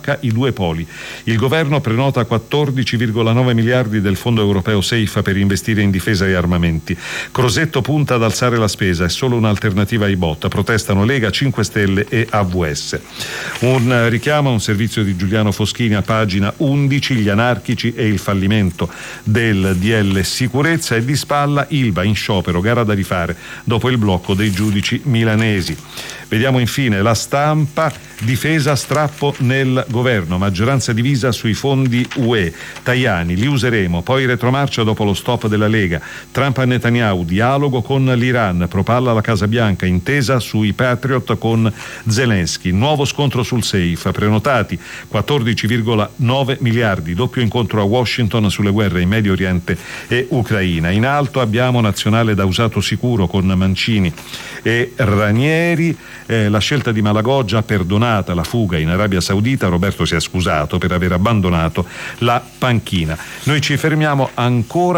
Bianca i due poli. Il governo prenota 14,9 miliardi del fondo europeo SAFE per investire in difesa e armamenti. Crosetto punta ad alzare la spesa, è solo un'alternativa ai bot. Protestano Lega, 5 Stelle e AVS. Un richiamo a un servizio di Giuliano Foschini a pagina 11, gli anarchici e il fallimento del DL sicurezza, e di spalla Ilva in sciopero, gara da rifare dopo il blocco dei giudici milanesi. Vediamo infine La Stampa, difesa a strappo nel governo, maggioranza divisa sui fondi UE, Tajani, li useremo, poi retromarcia dopo lo stop della Lega, Trump a Netanyahu, dialogo con l'Iran, propalla la Casa Bianca, intesa sui Patriot con Zelensky, nuovo scontro sul SAFE, prenotati 14,9 miliardi, doppio incontro a Washington sulle guerre in Medio Oriente e Ucraina. In alto abbiamo Nazionale da usato sicuro con Mancini e Ranieri. La scelta di Malagò già perdonata la fuga in Arabia Saudita, Roberto si è scusato per aver abbandonato la panchina. Noi ci fermiamo ancora